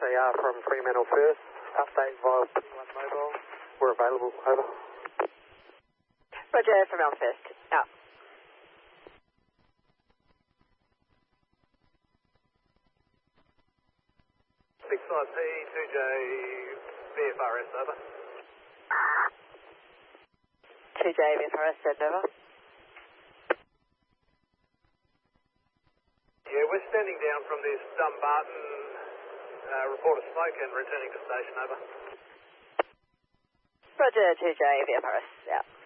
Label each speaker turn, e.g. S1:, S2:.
S1: SAR from Fremantle First. Update via P1 Mobile. We're available. Over.
S2: Roger, Fremantle First. Out.
S1: 65P, 2J, VFRS, over.
S2: 2J, VFRS, send over.
S1: Yeah, we're standing down from this Dumbarton report of smoke and returning to station, over.
S2: Roger, 2J, VFRS, out.